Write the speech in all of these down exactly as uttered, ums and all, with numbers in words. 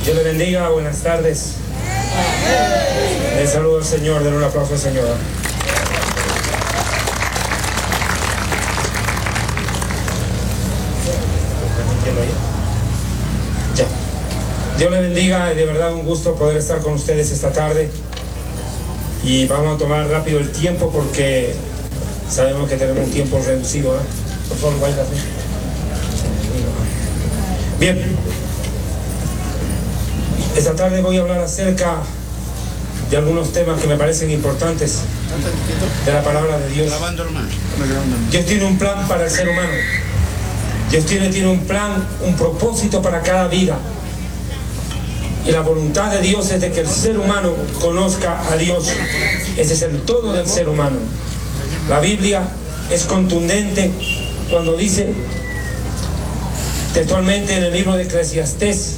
Dios le bendiga, buenas tardes. Le saludo al Señor, denle un aplauso al Señor. Ya. Dios le bendiga, y de verdad un gusto poder estar con ustedes esta tarde. Y vamos a tomar rápido el tiempo porque sabemos que tenemos un tiempo reducido, ¿eh? Por favor, vaya así. Bien. Esta tarde voy a hablar acerca de algunos temas que me parecen importantes de la palabra de Dios. Dios tiene un plan para el ser humano. Dios tiene, tiene un plan, un propósito para cada vida. Y la voluntad de Dios es de que el ser humano conozca a Dios. Ese es el todo del ser humano. La Biblia es contundente cuando dice textualmente en el libro de Eclesiastés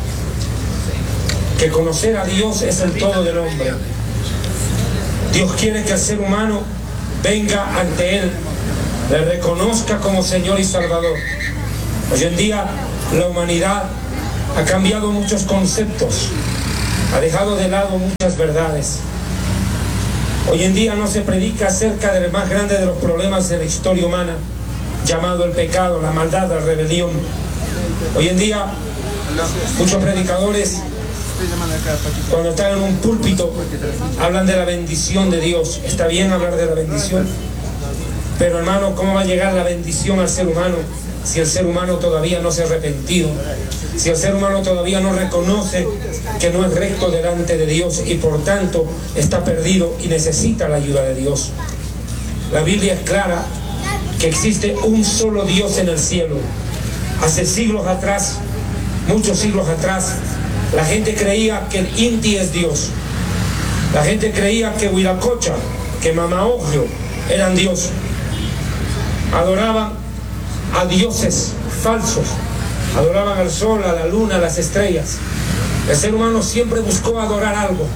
que conocer a Dios es el todo del hombre. Dios quiere que el ser humano venga ante Él, le reconozca como Señor y Salvador. Hoy en día la humanidad ha cambiado muchos conceptos, ha dejado de lado muchas verdades. Hoy en día no se predica acerca del más grande de los problemas de la historia humana, llamado el pecado, la maldad, la rebelión. Hoy en día muchos predicadores, cuando están en un púlpito, hablan de la bendición de Dios. Está bien hablar de la bendición, pero hermano, ¿cómo va a llegar la bendición al ser humano si el ser humano todavía no se ha arrepentido? Si el ser humano todavía no reconoce que no es recto delante de Dios y por tanto está perdido y necesita la ayuda de Dios. La Biblia es clara que existe un solo Dios en el cielo. Hace siglos atrás, muchos siglos atrás, la gente creía que el Inti es Dios. La gente creía que Huiracocha, que Mamaogio eran Dios. Adoraban a dioses falsos. Adoraban al sol, a la luna, a las estrellas. El ser humano siempre buscó adorar algo.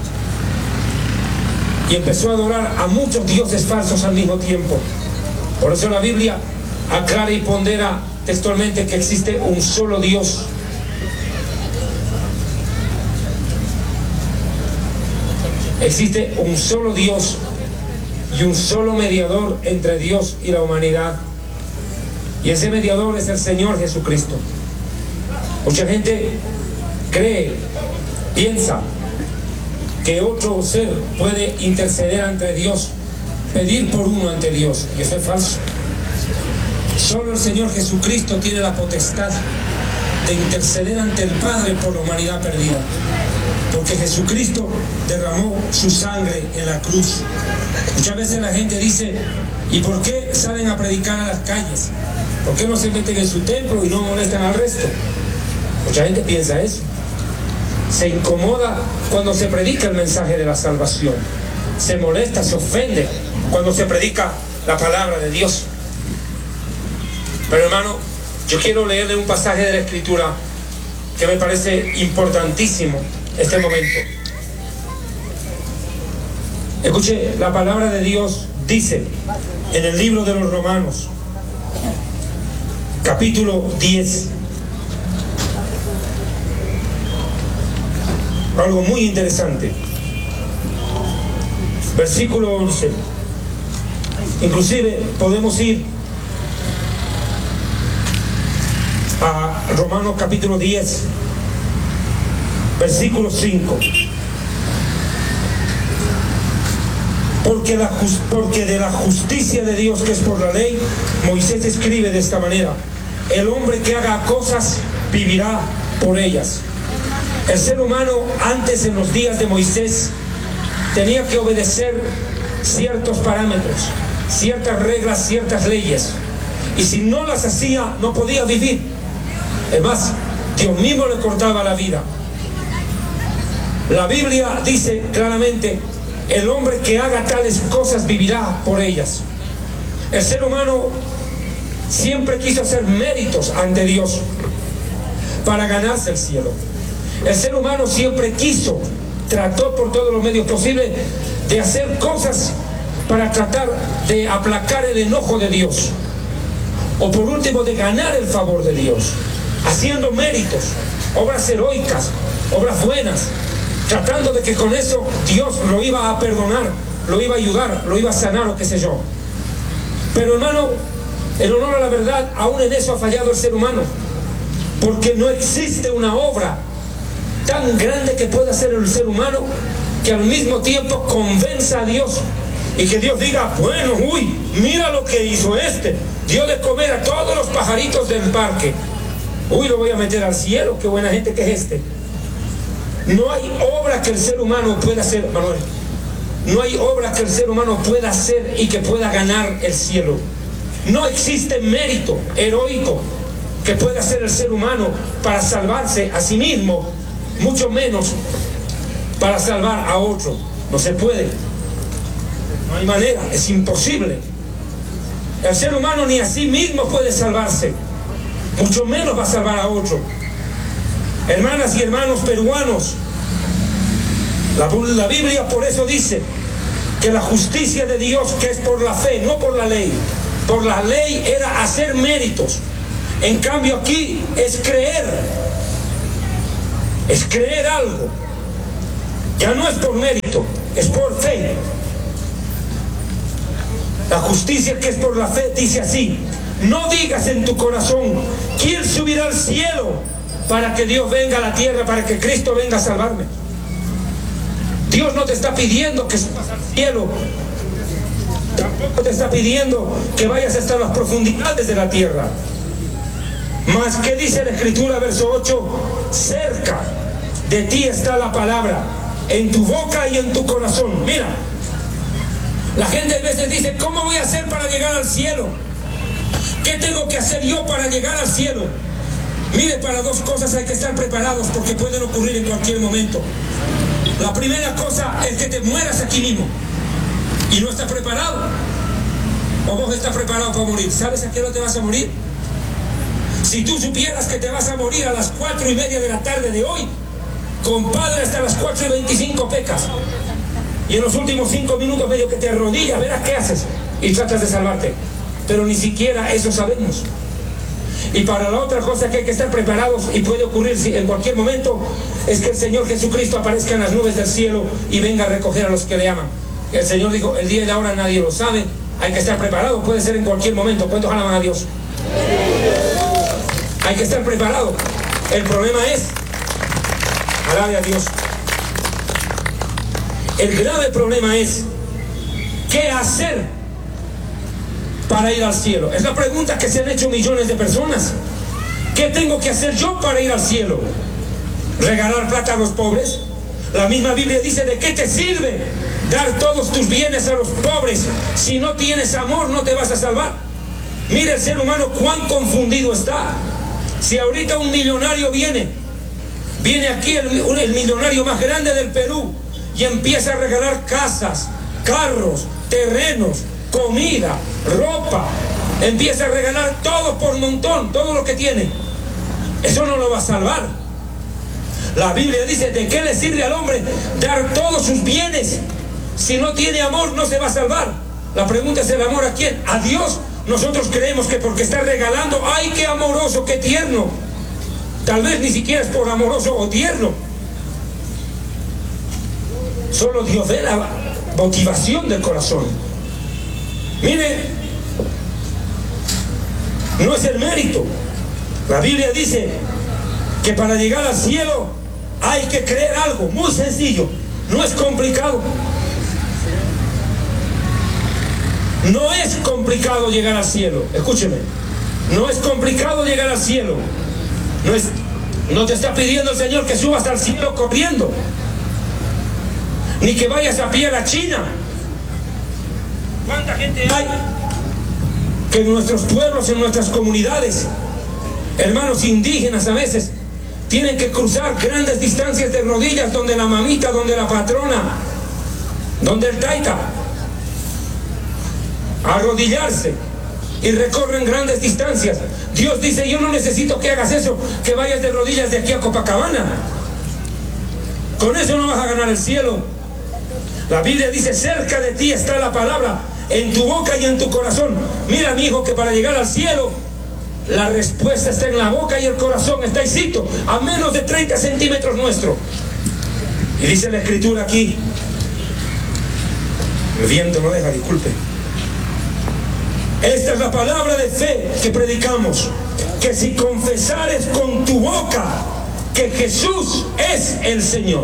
Y empezó a adorar a muchos dioses falsos al mismo tiempo. Por eso la Biblia aclara y pondera textualmente que existe un solo Dios. Existe un solo Dios y un solo mediador entre Dios y la humanidad. Y ese mediador es el Señor Jesucristo. Mucha gente cree, piensa que otro ser puede interceder ante Dios, pedir por uno ante Dios, y eso es falso. Solo el Señor Jesucristo tiene la potestad de interceder ante el Padre por la humanidad perdida, porque Jesucristo derramó su sangre en la cruz. Muchas veces la gente dice, ¿y por qué salen a predicar a las calles? ¿Por qué no se meten en su templo y no molestan al resto? Mucha gente piensa eso. Se incomoda cuando se predica el mensaje de la salvación. Se molesta, se ofende cuando se predica la palabra de Dios. Pero hermano, yo quiero leerle un pasaje de la Escritura que me parece importantísimo este momento. Escuche, la palabra de Dios dice en el libro de los Romanos, capítulo diez, algo muy interesante. Versículo once. Inclusive podemos ir a Romanos capítulo diez, versículo cinco. Porque, la, porque de la justicia de Dios que es por la ley, Moisés escribe de esta manera: el hombre que haga cosas vivirá por ellas. El ser humano antes, en los días de Moisés, tenía que obedecer ciertos parámetros, ciertas reglas, ciertas leyes, y si no las hacía no podía vivir. Es más, Dios mismo le cortaba la vida. La Biblia dice claramente: el hombre que haga tales cosas vivirá por ellas. El ser humano siempre quiso hacer méritos ante Dios para ganarse el cielo. El ser humano siempre quiso, trató por todos los medios posibles de hacer cosas para tratar de aplacar el enojo de Dios, o por último de ganar el favor de Dios, haciendo méritos, obras heroicas, obras buenas, tratando de que con eso Dios lo iba a perdonar, lo iba a ayudar, lo iba a sanar o qué sé yo. Pero hermano, en honor a la verdad, aún en eso ha fallado el ser humano, porque no existe una obra tan grande que pueda hacer el ser humano que al mismo tiempo convenza a Dios y que Dios diga, bueno, uy, mira lo que hizo este, dio de comer a todos los pajaritos del parque, uy, lo voy a meter al cielo, qué buena gente que es este. No hay obra que el ser humano pueda hacer, Manuel, no hay obra que el ser humano pueda hacer y que pueda ganar el cielo. No existe mérito heroico que pueda hacer el ser humano para salvarse a sí mismo, mucho menos para salvar a otro. No se puede, no hay manera, es imposible. El ser humano ni a sí mismo puede salvarse, mucho menos va a salvar a otro. Hermanas y hermanos peruanos, la, la Biblia por eso dice que la justicia de Dios, que es por la fe, no por la ley, por la ley era hacer méritos, en cambio aquí es creer, es creer algo, ya no es por mérito, es por fe. La justicia que es por la fe dice así, no digas en tu corazón, ¿quién subirá al cielo para que Dios venga a la tierra, para que Cristo venga a salvarme? Dios no te está pidiendo que subas al cielo, tampoco te está pidiendo que vayas hasta las profundidades de la tierra. Mas, ¿qué dice la Escritura, verso ocho? Cerca de ti está la palabra, en tu boca y en tu corazón. Mira, la gente a veces dice, ¿cómo voy a hacer para llegar al cielo? ¿Qué tengo que hacer yo para llegar al cielo? Mire, para dos cosas hay que estar preparados porque pueden ocurrir en cualquier momento. La primera cosa es que te mueras aquí mismo y no estás preparado. O vos estás preparado para morir. ¿Sabes a qué hora te vas a morir? Si tú supieras que te vas a morir a las cuatro y media de la tarde de hoy, compadre, hasta las cuatro y veinticinco pecas. Y en los últimos cinco minutos medio que te arrodillas, verás qué haces y tratas de salvarte. Pero ni siquiera eso sabemos. Y para la otra cosa que hay que estar preparados, y puede ocurrir en cualquier momento, es que el Señor Jesucristo aparezca en las nubes del cielo y venga a recoger a los que le aman. El Señor dijo, el día y la hora nadie lo sabe, hay que estar preparado, puede ser en cualquier momento. ¿Cuántos alaban a Dios? Hay que estar preparado. El problema es, alabe a Dios, el grave problema es, ¿qué hacer para ir al cielo? Es la pregunta que se han hecho millones de personas. ¿Qué tengo que hacer yo para ir al cielo? ¿Regalar plata a los pobres? La misma Biblia dice, ¿de qué te sirve dar todos tus bienes a los pobres? Si no tienes amor, no te vas a salvar. Mira el ser humano cuán confundido está. Si ahorita un millonario viene, viene aquí el, el millonario más grande del Perú y empieza a regalar casas, carros, terrenos, comida, ropa, empieza a regalar todo por montón, todo lo que tiene, eso no lo va a salvar. La Biblia dice, ¿de qué le sirve al hombre dar todos sus bienes? Si no tiene amor, no se va a salvar. La pregunta es, ¿el amor a quién? A Dios. Nosotros creemos que porque está regalando, ¡ay, qué amoroso, qué tierno! Tal vez ni siquiera es por amoroso o tierno. Solo Dios ve la motivación del corazón. Mire, no es el mérito. La Biblia dice que para llegar al cielo hay que creer algo muy sencillo, no es complicado. No es complicado llegar al cielo, escúcheme, no es complicado llegar al cielo. No, es, no te está pidiendo el Señor que subas al cielo corriendo, ni que vayas a pie a la China. ¿Cuánta gente hay que en nuestros pueblos, en nuestras comunidades, hermanos indígenas a veces, tienen que cruzar grandes distancias de rodillas, donde la mamita, donde la patrona, donde el taita, arrodillarse, y recorren grandes distancias? Dios dice, yo no necesito que hagas eso, que vayas de rodillas de aquí a Copacabana. Con eso no vas a ganar el cielo. La Biblia dice, cerca de ti está la palabra, en tu boca y en tu corazón. Mira, mi hijo, que para llegar al cielo, la respuesta está en la boca y el corazón, está escrito a menos de treinta centímetros nuestro. Y dice la escritura aquí, el viento no deja, disculpe. Esta es la palabra de fe que predicamos, que si confesares con tu boca que Jesús es el Señor.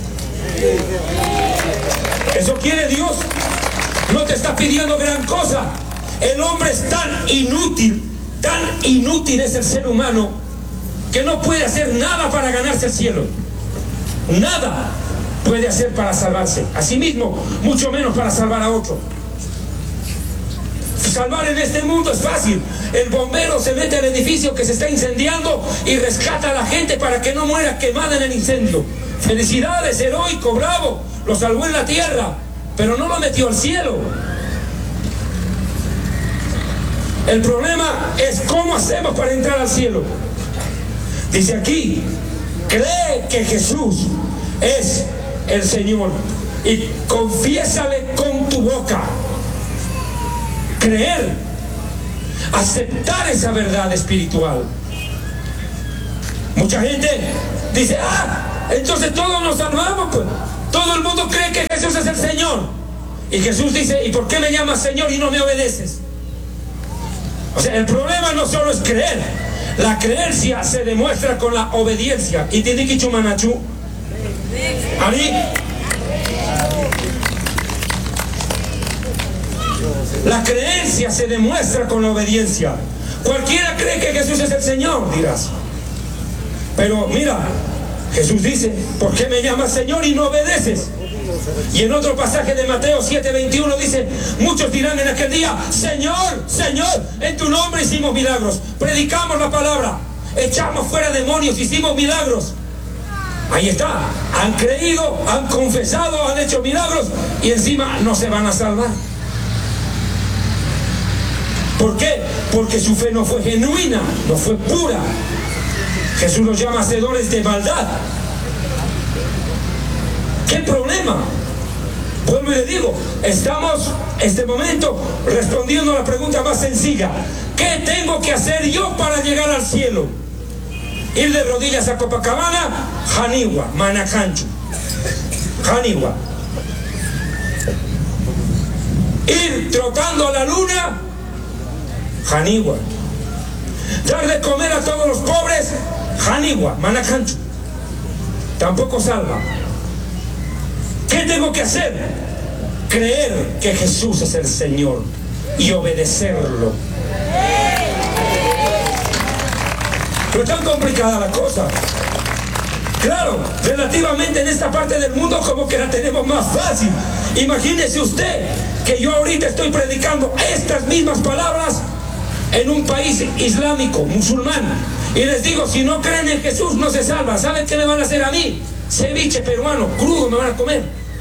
Eso quiere Dios. No te está pidiendo gran cosa. El hombre es tan inútil, tan inútil es el ser humano, que no puede hacer nada para ganarse el cielo. Nada puede hacer para salvarse a sí mismo, mucho menos para salvar a otro. Salvar en este mundo es fácil. El bombero se mete al edificio que se está incendiando y rescata a la gente para que no muera quemada en el incendio. Felicidades, heroico, bravo, lo salvó en la tierra, pero no lo metió al cielo. El problema es cómo hacemos para entrar al cielo. Dice aquí, cree que Jesús es el Señor y confiésale con tu boca. Creer, aceptar esa verdad espiritual. Mucha gente dice, ah, entonces todos nos salvamos, pues. Todo el mundo cree que Jesús es el Señor. Y Jesús dice, ¿y por qué me llamas Señor y no me obedeces? O sea, el problema no solo es creer. La creencia se demuestra con la obediencia. Y tiene que chumanachu. ¿Ari? La creencia se demuestra con la obediencia. Cualquiera cree que Jesús es el Señor, dirás. Pero mira, Jesús dice, ¿por qué me llamas Señor y no obedeces? Y en otro pasaje de Mateo siete veintiuno dice, muchos dirán en aquel día, Señor, Señor, en tu nombre hicimos milagros, predicamos la palabra, echamos fuera demonios, hicimos milagros. Ahí está, han creído, han confesado, han hecho milagros y encima no se van a salvar. ¿Por qué? Porque su fe no fue genuina, no fue pura. Jesús los llama hacedores de maldad. ¿Qué problema? Vuelvo y le digo, estamos en este momento respondiendo a la pregunta más sencilla. ¿Qué tengo que hacer yo para llegar al cielo? Ir de rodillas a Copacabana, Janiwa, Manacancho. Janiwa. Ir trotando a la luna, Janiwa. Dar de comer a todos los pobres, Janiwa, Manacancho. Tampoco salva. ¿Qué tengo que hacer? Creer que Jesús es el Señor y obedecerlo. Pero es tan complicada la cosa. Claro, relativamente en esta parte del mundo como que la tenemos más fácil. Imagínese usted que yo ahorita estoy predicando estas mismas palabras en un país islámico, musulmán, y les digo, si no creen en Jesús no se salvan. ¿Saben qué me van a hacer a mí? Ceviche peruano, crudo me van a comer.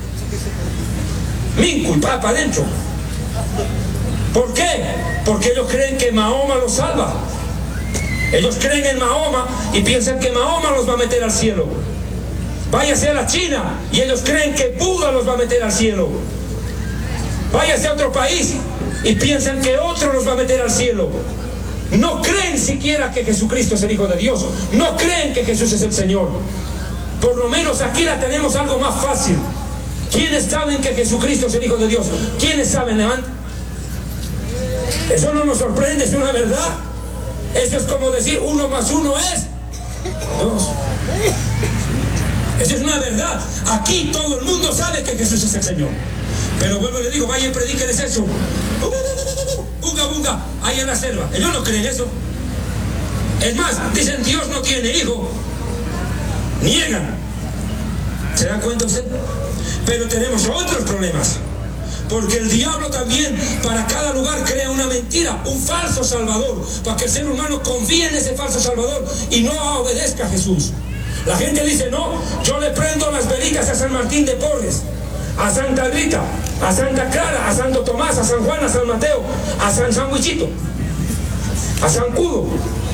Mincu y papa adentro. ¿Por qué? Porque ellos creen que Mahoma los salva. Ellos creen en Mahoma y piensan que Mahoma los va a meter al cielo. Váyase a la China y ellos creen que Buda los va a meter al cielo. Váyase a otro país y piensan que otro los va a meter al cielo. No creen siquiera que Jesucristo es el Hijo de Dios. No creen que Jesús es el Señor. Por lo menos aquí la tenemos algo más fácil. ¿Quiénes saben que Jesucristo es el Hijo de Dios? ¿Quiénes saben? Levanta. Eso no nos sorprende, es una verdad. Eso es como decir uno más uno es dos. Eso es una verdad. Aquí todo el mundo sabe que Jesús es el Señor. Pero vuelvo y le digo, vaya y predíqueles eso. Bunga, bunga, ahí en la selva. Ellos no creen eso. Es más, dicen Dios no tiene hijo. Niegan. ¿Se dan cuenta usted? Pero tenemos otros problemas. Porque el diablo también para cada lugar crea una mentira, un falso salvador, para que el ser humano confíe en ese falso salvador y no obedezca a Jesús. La gente dice, no, yo le prendo las velitas a San Martín de Porres, a Santa Rita, a Santa Clara, a Santo Tomás, a San Juan, a San Mateo, a San Sandwichito, a San Cudo.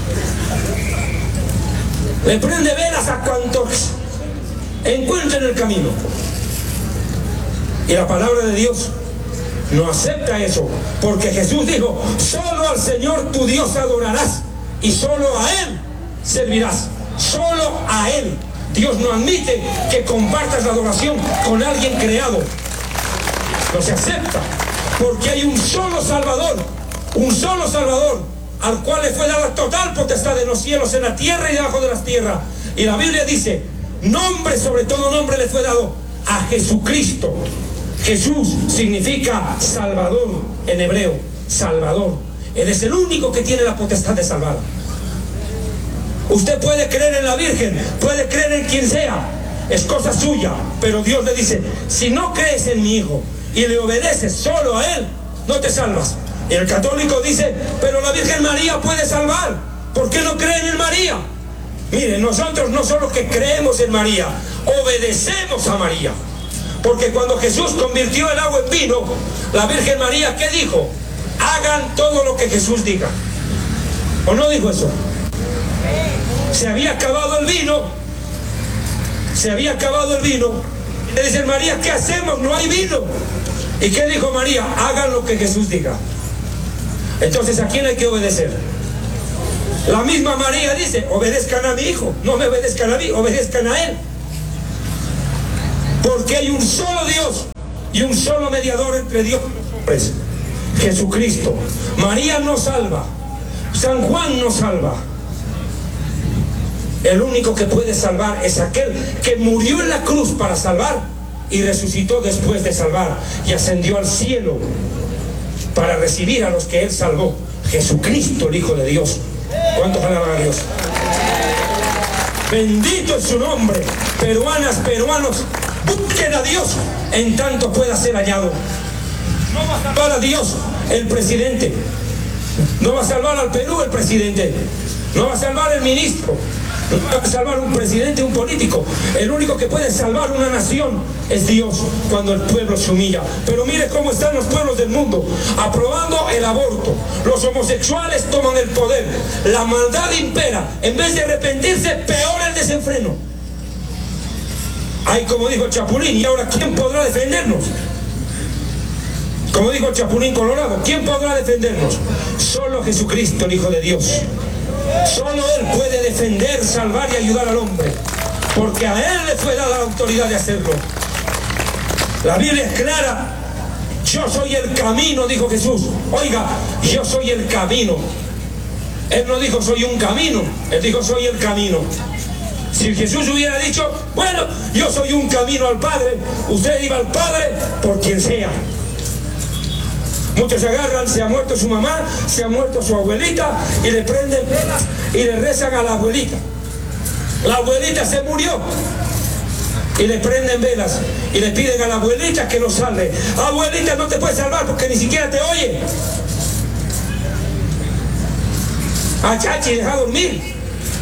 Le prende velas a cuantos encuentren el camino. Y la palabra de Dios no acepta eso, porque Jesús dijo, solo al Señor tu Dios adorarás y solo a Él servirás. Solo a Él. Dios no admite que compartas la adoración con alguien creado. No se acepta, porque hay un solo Salvador, un solo Salvador, al cual le fue dada total potestad en los cielos, en la tierra y debajo de las tierras. Y la Biblia dice, nombre sobre todo nombre le fue dado a Jesucristo. Jesús significa Salvador en hebreo, Salvador. Él es el único que tiene la potestad de salvar. Usted puede creer en la Virgen, puede creer en quien sea, es cosa suya, pero Dios le dice, si no crees en mi Hijo y le obedeces solo a Él, no te salvas. Y el católico dice, pero la Virgen María puede salvar, ¿por qué no creen en María? Miren, nosotros no solo que creemos en María, obedecemos a María. Porque cuando Jesús convirtió el agua en vino, la Virgen María, ¿qué dijo? Hagan todo lo que Jesús diga. ¿O no dijo eso? Se había acabado el vino, se había acabado el vino. Le dicen, María, ¿qué hacemos? No hay vino. ¿Y qué dijo María? Hagan lo que Jesús diga. Entonces, ¿a quién hay que obedecer? La misma María dice, obedezcan a mi Hijo, no me obedezcan a mí, obedezcan a Él. Porque hay un solo Dios y un solo mediador entre Dios y los hombres, Jesucristo. María no salva, San Juan no salva. El único que puede salvar es aquel que murió en la cruz para salvar y resucitó después de salvar y ascendió al cielo para recibir a los que Él salvó. Jesucristo, el Hijo de Dios. ¿Cuántos alaban a Dios? Bendito es su nombre. Peruanas, peruanos, busquen a Dios en tanto pueda ser hallado. No va a salvar a Dios el presidente, no va a salvar al Perú el presidente, no va a salvar el ministro, no va a salvar un presidente, un político. El único que puede salvar una nación es Dios cuando el pueblo se humilla. Pero mire cómo están los pueblos del mundo, aprobando el aborto. Los homosexuales toman el poder, la maldad impera. En vez de arrepentirse, peor el desenfreno. Ay, como dijo el Chapulín, ¿y ahora quién podrá defendernos? Como dijo el Chapulín Colorado, ¿quién podrá defendernos? Solo Jesucristo, el Hijo de Dios. Solo Él puede defender, salvar y ayudar al hombre, porque a Él le fue dada la autoridad de hacerlo. La Biblia es clara. Yo soy el camino, dijo Jesús. Oiga, yo soy el camino. Él no dijo soy un camino, Él dijo soy el camino. Si Jesús hubiera dicho, bueno, yo soy un camino al Padre, usted iba al Padre por quien sea. Muchos se agarran, se ha muerto su mamá, se ha muerto su abuelita y le prenden velas y le rezan a la abuelita. La abuelita se murió y le prenden velas y le piden a la abuelita que lo salve. Abuelita, no te puedes salvar porque ni siquiera te oye. A Chachi, deja dormir.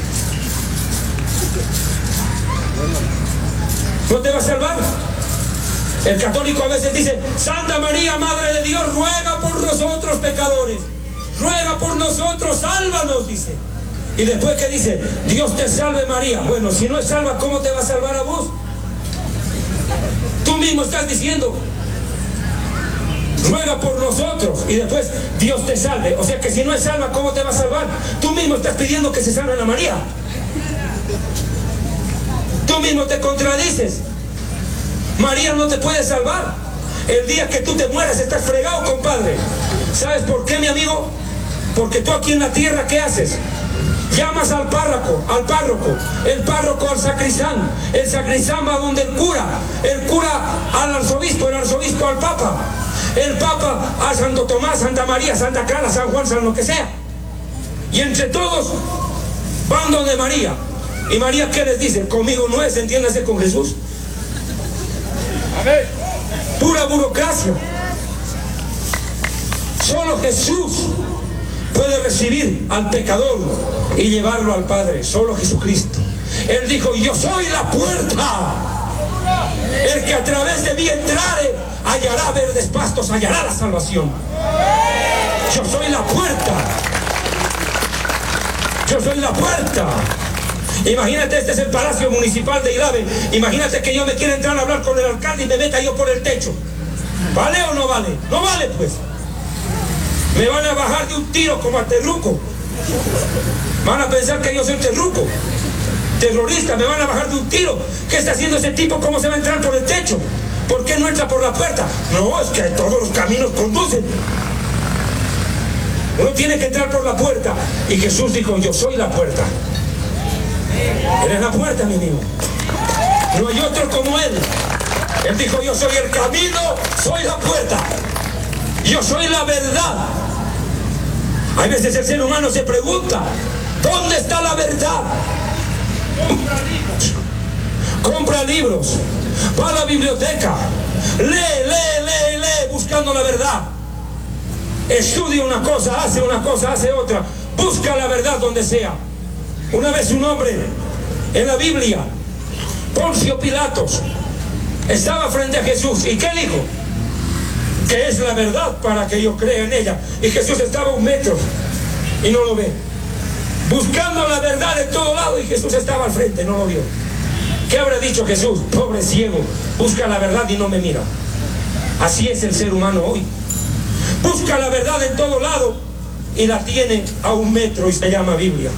¿No te va a salvar? El católico a veces dice, Santa María, Madre de Dios, ruega por nosotros pecadores, ruega por nosotros, sálvanos, dice. Y después que dice, Dios te salve María. Bueno, si no es salva, ¿cómo te va a salvar a vos? Tú mismo estás diciendo, ruega por nosotros, y después, Dios te salve. O sea que si no es salva, ¿cómo te va a salvar? Tú mismo estás pidiendo que se salve a María. Tú mismo te contradices. María no te puede salvar. El día que tú te mueras estás fregado, compadre. ¿Sabes por qué, mi amigo? Porque tú aquí en la tierra, ¿qué haces? Llamas al párroco, al párroco, el párroco al sacristán, el sacristán va donde el cura, el cura al arzobispo, el arzobispo al papa, el papa a Santo Tomás, Santa María, Santa Clara, San Juan, San lo que sea. Y entre todos van donde María. ¿Y María qué les dice? Conmigo no es, entiéndase con Jesús. Amén. Pura burocracia. Solo Jesús puede recibir al pecador y llevarlo al Padre. Solo Jesucristo. Él dijo, yo soy la puerta. El que a través de mí entrare hallará verdes pastos, hallará la salvación. Yo soy la puerta. Yo soy la puerta. Imagínate, este es el Palacio Municipal de Ilave. Imagínate que yo me quiera entrar a hablar con el alcalde y me meta yo por el techo. ¿Vale o no vale? No vale, pues. Me van a bajar de un tiro como a Terruco. Van a pensar que yo soy terruco, terrorista, me van a bajar de un tiro. ¿Qué está haciendo ese tipo? ¿Cómo se va a entrar por el techo? ¿Por qué no entra por la puerta? No, es que todos los caminos conducen. Uno tiene que entrar por la puerta. Y Jesús dijo, yo soy la puerta. Eres la puerta, mi amigo. No hay otro como Él. Él dijo, yo soy el camino, soy la puerta. Yo soy la verdad. Hay veces el ser humano se pregunta, ¿dónde está la verdad? Compra libros, va a la biblioteca, lee, lee, lee, lee, buscando la verdad. Estudia una cosa, hace una cosa, hace otra. Busca la verdad donde sea. Una vez un hombre en la Biblia, Poncio Pilatos, estaba frente a Jesús. ¿Y qué dijo? Que es la verdad para que yo crea en ella. Y Jesús estaba a un metro y no lo ve. Buscando la verdad en todo lado y Jesús estaba al frente, no lo vio. ¿Qué habrá dicho Jesús? Pobre ciego, busca la verdad y no me mira. Así es el ser humano hoy. Busca la verdad en todo lado y la tiene a un metro y se llama Biblia.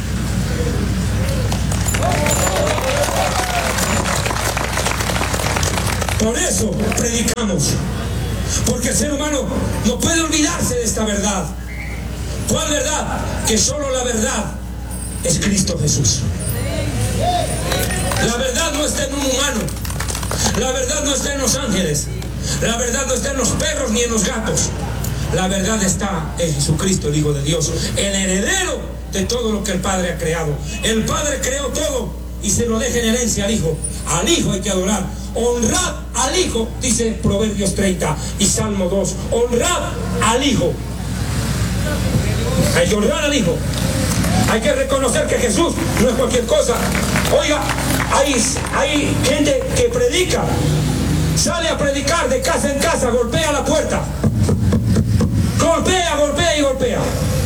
Por eso predicamos, porque el ser humano no puede olvidarse de esta verdad. ¿Cuál verdad? Que solo la verdad es Cristo Jesús. La verdad no está en un humano, la verdad no está en los ángeles, la verdad no está en los perros ni en los gatos. La verdad está en Jesucristo, el Hijo de Dios, el heredero de todo lo que el Padre ha creado. El Padre creó todo y se lo deja en herencia al Hijo. Al Hijo hay que adorar. Honrad al Hijo, dice Proverbios treinta y Salmo dos. Honrad al Hijo. Hay que honrar al Hijo. Hay que reconocer que Jesús no es cualquier cosa. Oiga, hay, hay gente que predica, sale a predicar de casa en casa, golpea la puerta. Golpea, golpea y golpea.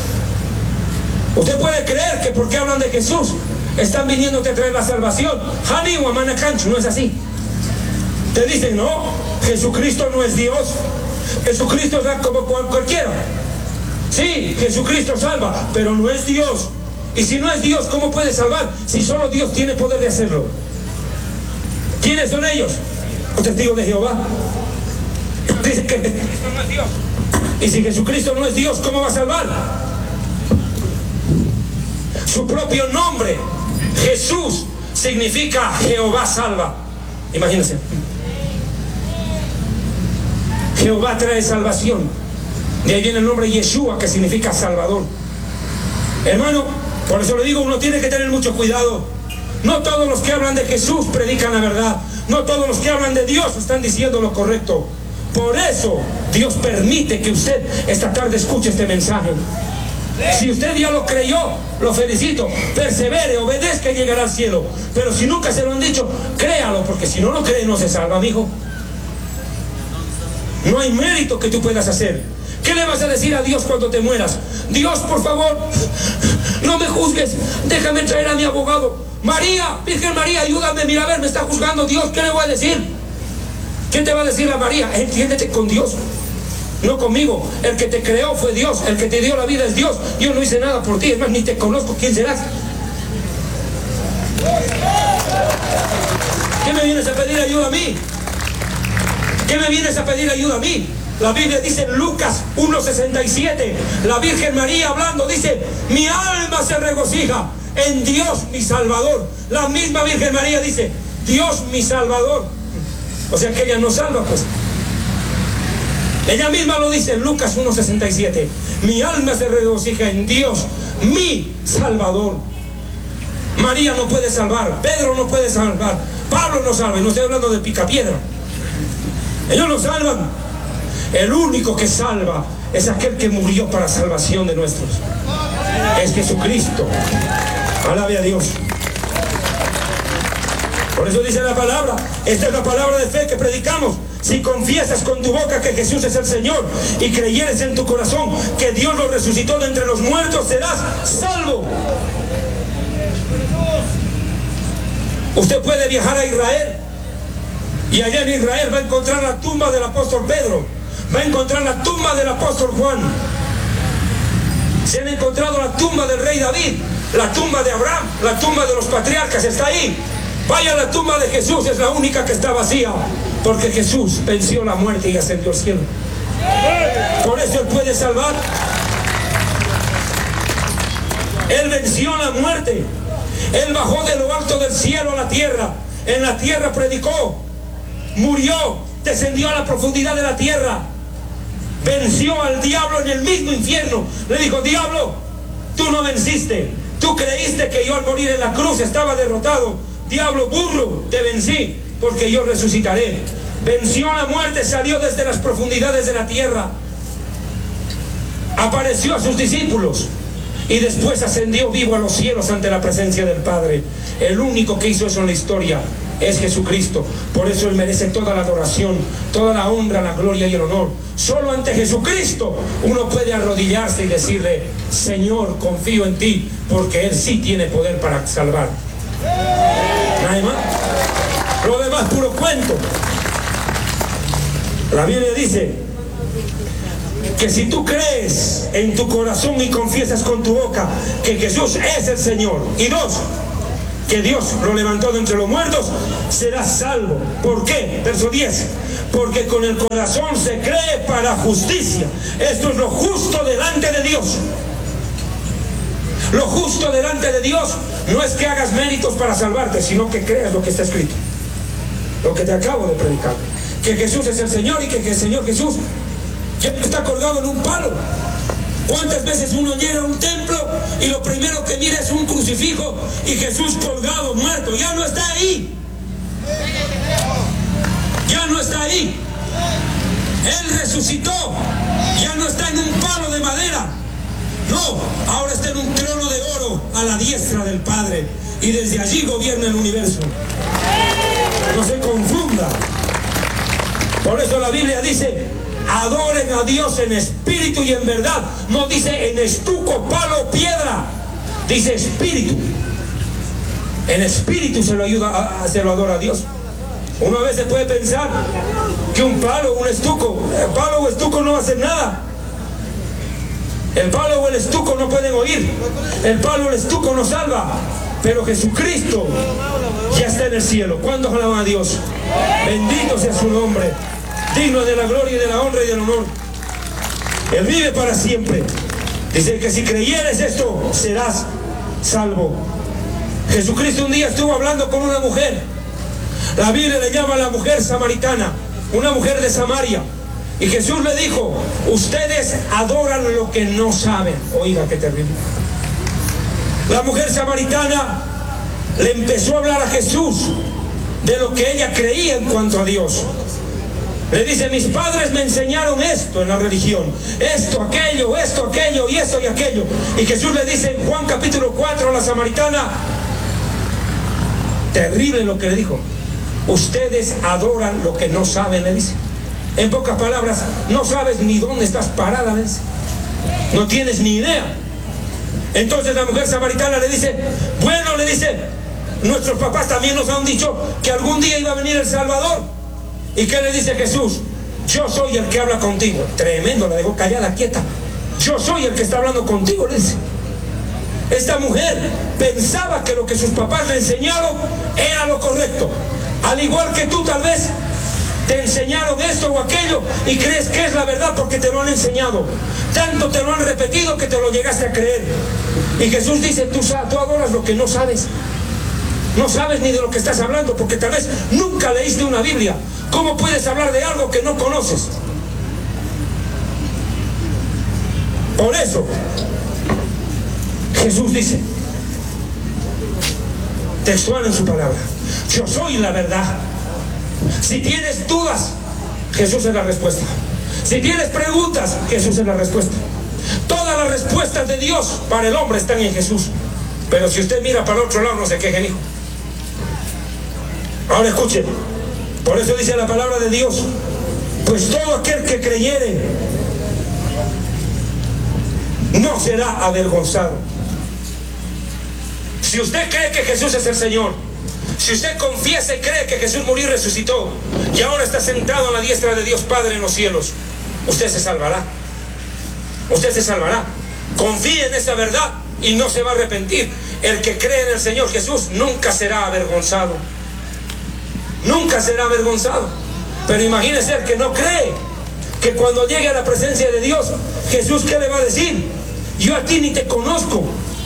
Usted puede creer que porque hablan de Jesús están viniendo a traer la salvación. Hani o Amanacancho, no es así. Te dicen, no, Jesucristo no es Dios. Jesucristo es como cualquiera. Sí, Jesucristo salva, pero no es Dios. Y si no es Dios, ¿cómo puede salvar? Si solo Dios tiene poder de hacerlo. ¿Quiénes son ellos? Los testigos de Jehová. Dicen que Jesucristo no es Dios. Y si Jesucristo no es Dios, ¿cómo va a salvar? Su propio nombre, Jesús, significa Jehová salva. Imagínense. Jehová trae salvación. De ahí viene el nombre Yeshua, que significa Salvador. Hermano, por eso le digo, uno tiene que tener mucho cuidado. No todos los que hablan de Jesús predican la verdad. No todos los que hablan de Dios están diciendo lo correcto. Por eso Dios permite que usted esta tarde escuche este mensaje. Si usted ya lo creyó, lo felicito. Persevere, obedezca y llegará al cielo. Pero si nunca se lo han dicho, créalo, porque si no lo cree no se salva, amigo. No hay mérito que tú puedas hacer. ¿Qué le vas a decir a Dios cuando te mueras? Dios, por favor, no me juzgues, déjame traer a mi abogado. María, Virgen María, ayúdame, mira, a ver, me está juzgando Dios, ¿qué le voy a decir? ¿Qué te va a decir a María? Entiéndete con Dios, no conmigo. El que te creó fue Dios, el que te dio la vida es Dios. Yo no hice nada por ti, es más, ni te conozco, ¿quién serás? ¿Qué me vienes a pedir ayuda a mí? ¿Qué me vienes a pedir ayuda a mí? La Biblia dice en Lucas uno sesenta y siete, la Virgen María hablando dice, mi alma se regocija en Dios mi Salvador. La misma Virgen María dice, Dios mi Salvador. O sea que ella no salva, pues. Ella misma lo dice en Lucas uno sesenta y siete, mi alma se regocija en Dios mi Salvador. María no puede salvar, Pedro no puede salvar, Pablo no salva, y no estoy hablando de Picapiedra. Ellos no salvan. El único que salva es aquel que murió para salvación de nuestros. Es Jesucristo. Alabe a Dios. Por eso dice la palabra, esta es la palabra de fe que predicamos. Si confiesas con tu boca que Jesús es el Señor y creyeres en tu corazón que Dios lo resucitó de entre los muertos, serás salvo. Usted puede viajar a Israel y allá en Israel va a encontrar la tumba del apóstol Pedro, va a encontrar la tumba del apóstol Juan. Se han encontrado la tumba del rey David, la tumba de Abraham, la tumba de los patriarcas, está ahí. Vaya a la tumba de Jesús, es la única que está vacía, porque Jesús venció la muerte y ascendió al cielo. Por eso Él puede salvar. Él venció la muerte. Él bajó de lo alto del cielo a la tierra. En la tierra predicó, murió, descendió a la profundidad de la tierra, venció al diablo en el mismo infierno. Le dijo: diablo, tú no venciste, tú creíste que yo al morir en la cruz estaba derrotado. Diablo, burro, te vencí, porque yo resucitaré. Venció la muerte, salió desde las profundidades de la tierra, apareció a sus discípulos y después ascendió vivo a los cielos ante la presencia del Padre. El único que hizo eso en la historia es Jesucristo. Por eso Él merece toda la adoración, toda la honra, la gloria y el honor. Solo ante Jesucristo uno puede arrodillarse y decirle: Señor, confío en ti, porque Él sí tiene poder para salvar. Nada más. Lo demás puro cuento. La Biblia dice que si tú crees en tu corazón y confiesas con tu boca que Jesús es el Señor, y dos, que Dios lo levantó de entre los muertos, serás salvo. ¿Por qué? Verso diez. Porque con el corazón se cree para justicia. Esto es lo justo delante de Dios. Lo justo delante de Dios no es que hagas méritos para salvarte, sino que creas lo que está escrito, lo que te acabo de predicar, que Jesús es el Señor y que, que el Señor Jesús ya está colgado en un palo. ¿Cuántas veces uno llega a un templo y lo primero que mira es un crucifijo y Jesús colgado, muerto? Ya no está ahí. Ya no está ahí. Él resucitó. Ya no está en un palo de madera. No, ahora está en un trono de oro a la diestra del Padre. Y desde allí gobierna el universo. No se confunda. Por eso la Biblia dice: adoren a Dios en espíritu y en verdad. No dice en estuco, palo, piedra. Dice espíritu. En espíritu se lo ayuda a, a, se lo adora a Dios. Uno a veces puede pensar que un palo o un estuco, el palo o estuco no va a hacer nada. El palo o el estuco no pueden oír. El palo o el estuco no salva. Pero Jesucristo ya está en el cielo. ¿Cuántos alaban a Dios? Bendito sea su nombre, digno de la gloria y de la honra y del honor. Él vive para siempre. Dice que si creyeres esto, serás salvo. Jesucristo un día estuvo hablando con una mujer. La Biblia le llama a la mujer samaritana, una mujer de Samaria. Y Jesús le dijo: ustedes adoran lo que no saben. Oiga, qué terrible. La mujer samaritana le empezó a hablar a Jesús de lo que ella creía en cuanto a Dios. Le dice: mis padres me enseñaron esto en la religión, esto, aquello, esto, aquello, y esto y aquello. Y Jesús le dice en Juan capítulo cuatro a la samaritana, terrible lo que le dijo: ustedes adoran lo que no saben, le dice. En pocas palabras, no sabes ni dónde estás parada, le dice. No tienes ni idea. Entonces la mujer samaritana le dice: bueno, le dice, nuestros papás también nos han dicho que algún día iba a venir el Salvador. ¿Y qué le dice Jesús? Yo soy el que habla contigo. Tremendo, la dejó callada, quieta. Yo soy el que está hablando contigo, le dice. Esta mujer pensaba que lo que sus papás le enseñaron era lo correcto. Al igual que tú, tal vez te enseñaron esto o aquello y crees que es la verdad porque te lo han enseñado. Tanto te lo han repetido que te lo llegaste a creer. Y Jesús dice: tú, tú adoras lo que no sabes. No sabes ni de lo que estás hablando, porque tal vez nunca leíste una Biblia. ¿Cómo puedes hablar de algo que no conoces? Por eso Jesús dice, textual en su palabra: yo soy la verdad. Si tienes dudas, Jesús es la respuesta. Si tienes preguntas, Jesús es la respuesta. Todas las respuestas de Dios para el hombre están en Jesús. Pero si usted mira para el otro lado, no se quejen, hijo. Ahora escuchen. Por eso dice la palabra de Dios: pues todo aquel que creyere no será avergonzado. Si usted cree que Jesús es el Señor, si usted confiesa y cree que Jesús murió y resucitó y ahora está sentado a la diestra de Dios Padre en los cielos, usted se salvará. Usted se salvará. confíe en esa verdad y no se va a arrepentir. El que cree en el Señor Jesús nunca será avergonzado. Nunca será avergonzado. Pero imagínese el que no cree, que cuando llegue a la presencia de Dios, Jesús, ¿qué le va a decir? Yo a ti ni te conozco.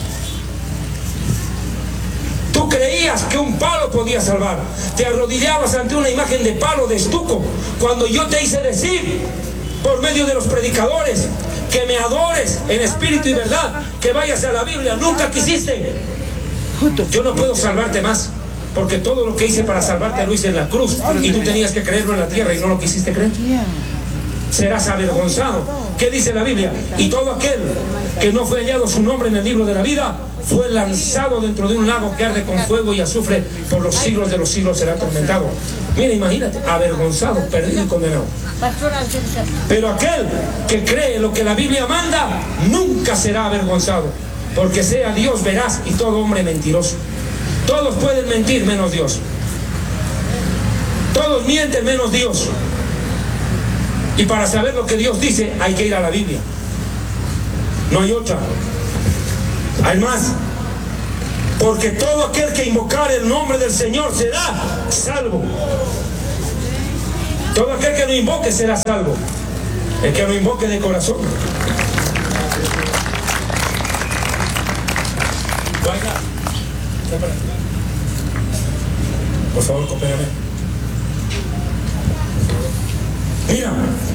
Tú creías que un palo podía salvar. Te arrodillabas ante una imagen de palo, de estuco, cuando yo te hice decir, por medio de los predicadores, que me adores en espíritu y verdad, que vayas a la Biblia. Nunca quisiste. Yo no puedo salvarte más, porque todo lo que hice para salvarte lo hice en la cruz, y tú tenías que creerlo en la tierra y no lo quisiste creer. Serás avergonzado. ¿Qué dice la Biblia? Y todo aquel que no fue hallado su nombre en el libro de la vida fue lanzado dentro de un lago que arde con fuego y azufre, por los siglos de los siglos será atormentado. Mira, imagínate, avergonzado, perdido y condenado. Pero aquel que cree lo que la Biblia manda nunca será avergonzado, porque sea Dios veraz y todo hombre mentiroso. Todos pueden mentir menos Dios. Todos mienten menos Dios. Y para saber lo que Dios dice hay que ir a la Biblia. No hay otra. Hay más. Porque todo aquel que invocare el nombre del Señor será salvo. Todo aquel que lo invoque será salvo. El que lo invoque de corazón. Por favor, coopérame. Mira.